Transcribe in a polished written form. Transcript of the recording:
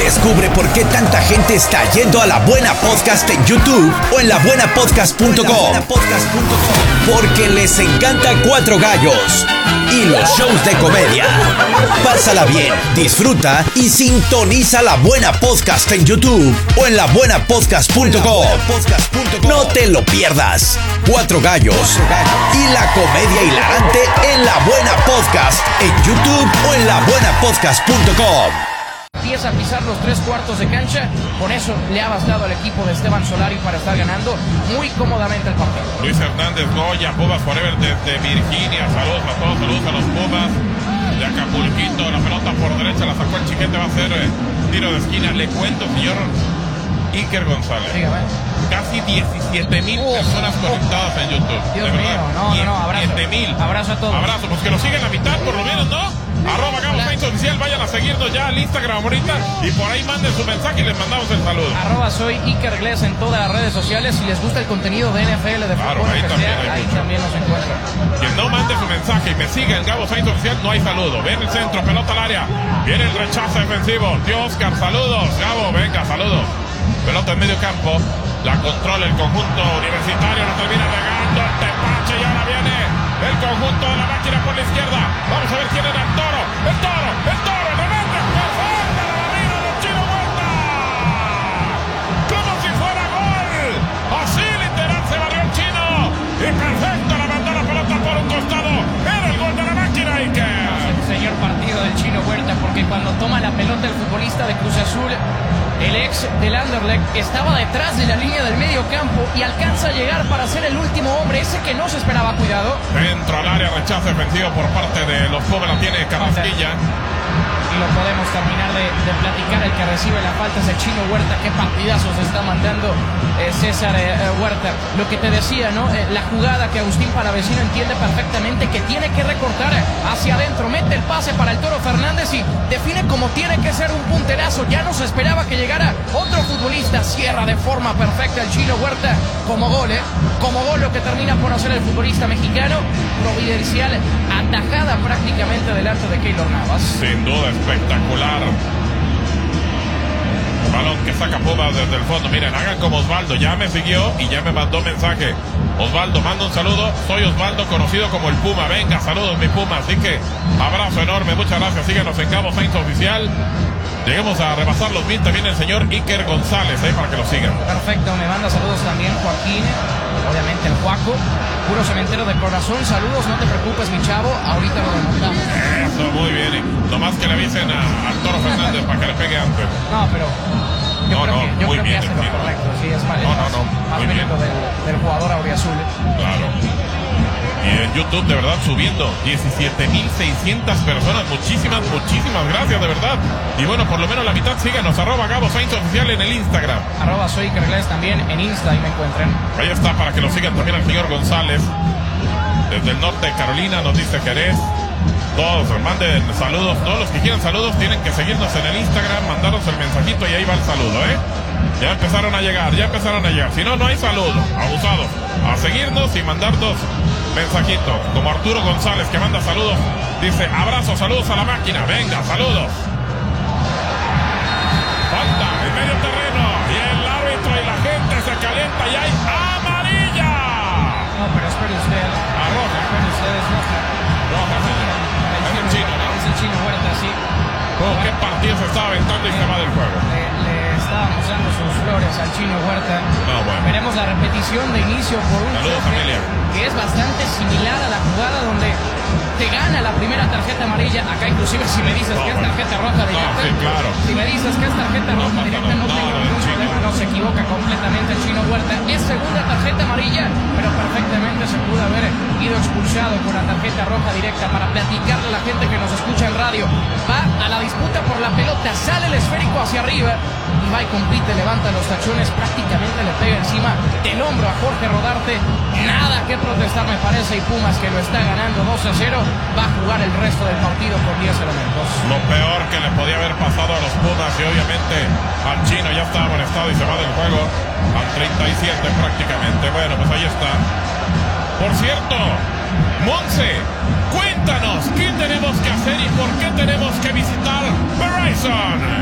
Descubre por qué tanta gente está yendo a La Buena Podcast en YouTube o en labuenapodcast.com. Porque les encanta Cuatro Gallos y los shows de comedia. Pásala bien, disfruta y sintoniza La Buena Podcast en YouTube o en labuenapodcast.com. No te lo pierdas. Cuatro Gallos y la comedia hilarante en La Buena Podcast en YouTube o en labuenapodcast.com. Empieza a pisar los 3/4 de cancha, con eso le ha bastado al equipo de Esteban Solari para estar ganando muy cómodamente el partido. Luis Hernández Goya, Pumas Forever desde Virginia, saludos a todos, saludos a los Pumas de Acapulquito, la pelota por derecha la sacó el Chiquete, va a ser tiro de esquina. Le cuento, señor Iker González, Dígame. casi 17,000 personas conectadas en YouTube. Dios de verdad. mío, no, abrazo. 17,000. Abrazo a todos. Abrazo, pues que lo siguen la mitad por lo menos, ¿no? Arroba Gabo Sainz Oficial, vayan a seguirnos ya al Instagram ahorita y por ahí manden su mensaje y les mandamos el saludo. Arroba soy Iker Gles en todas las redes sociales. Si les gusta el contenido de NFL, de Claro, fútbol, ahí que también sea, hay ahí mucho. también nos encuentran. Quien no mande su mensaje y me siga en Gabo Sainz Oficial, no hay saludo. Ven el centro, pelota al área. Viene el rechazo defensivo. Tío Oscar, saludos. Gabo, venga, saludos. Pelota en medio campo. La controla el conjunto universitario. La termina regando el tepache y ahora viene el conjunto de la máquina por la izquierda. Vamos a ver quién era el toro. El toro, el toro. El remate. Perfecta la barrida del Chino Huerta. Como si fuera gol. Así literal se barrió el Chino. Y perfecto, la mandó la pelota por un costado. Era el gol de la máquina, Iker. El señor partido del Chino Huerta, porque cuando toma la pelota el futbolista de Cruz Azul, el ex del Anderlecht, estaba detrás de la línea del medio campo y alcanza a llegar para ser el último hombre, ese que no se esperaba. Cuidado. Dentro al área, rechazo defensivo por parte de los Pumas, la tiene Carrasquilla. Y lo podemos terminar de platicar. El que recibe la falta es el Chino Huerta. Qué partidazos está mandando César Huerta. Lo que te decía, ¿no? La jugada que Agustín Palavecino entiende perfectamente, que tiene que recortar hacia adentro. Mete el pase para el Toro Fernández y define como tiene que ser un punterazo. Ya no se esperaba que llegara otro futbolista. Cierra de forma perfecta el Chino Huerta. Como gol, como gol lo que termina por hacer el futbolista mexicano. Providencial, atajada prácticamente delante de Keylor Navas. Sin duda, espectacular. Balón que saca Pumas desde el fondo. Miren, hagan como Osvaldo. Ya me siguió y ya me mandó mensaje. Osvaldo, manda un saludo. Soy Osvaldo, conocido como el Puma. Venga, saludos mi Puma. Así que abrazo enorme. Muchas gracias. Síguenos en Gabo Sainz Oficial. Lleguemos a rebasar los 1000. También el señor Iker González, para que lo sigan. Perfecto, me manda saludos también Joaquín. Obviamente el Juaco. Puro cementero de corazón. Saludos, no te preocupes, mi chavo. Ahorita lo remontamos. Eso, muy bien. Nomás que le avisen al Toro Fernández para que le pegue antes. No, pero yo muy creo que bien, hace lo sí. correcto. Sí, es más, más muy mérito bien. del jugador auriazul. Claro. Y en YouTube, de verdad, subiendo 17,600 personas. Muchísimas gracias, de verdad. Y bueno, por lo menos la mitad, síganos, arroba Gabo Sainz Oficial en el Instagram. Arroba soy Iker Gles también en Insta, ahí me encuentran. Ahí está, para que lo sigan también al señor González. Desde el norte de Carolina, nos dice Jerez. Todos manden saludos. Todos los que quieran saludos tienen que seguirnos en el Instagram, mandarnos el mensajito y ahí va el saludo, Ya empezaron a llegar. Si no, no hay saludo. Abusados. A seguirnos y mandarnos mensajitos. Como Arturo González, que manda saludos. Dice, abrazo, saludos a la máquina. Venga, saludos. Falta en medio terreno. Y el árbitro y la gente se calienta y hay amarilla. No, pero espere usted. Roja. Espere usted, es roja. Roja, sí. Es el chino, ¿no? Es el Chino Huerta, sí. Oh, qué partido se está aventando y se va del juego. Le estábamos dando sus flores al Chino Huerta. No, bueno. Veremos la repetición de inicio por un Saludos, choque familia. que es bastante similar a la jugada donde te gana la primera tarjeta amarilla. Acá inclusive si me dices que es tarjeta roja directa. sí, claro. Si me dices que es tarjeta roja directa, no tengo ningún problema. No se equivoca completamente el Chino Huerta. Es segunda tarjeta amarilla, pero perfectamente se pudo haber ido expulsado con la tarjeta roja directa. Para platicarle a la gente que nos escucha en radio, va a la disputa por la pelota, sale el esférico hacia arriba y va y compite, levanta los tachones, prácticamente le pega encima del hombro a Jorge Rodarte. Nada que protestar, me parece, y Pumas, que lo está ganando 2-0, va a jugar el resto del partido con 10 elementos. Lo peor que le podía haber pasado a los Pumas, y obviamente al Chino ya está amonestado y se va del juego al 37 prácticamente. Bueno, pues ahí está. Por cierto, Monse, cuéntanos qué tenemos que hacer y por qué tenemos que visitar Verizon.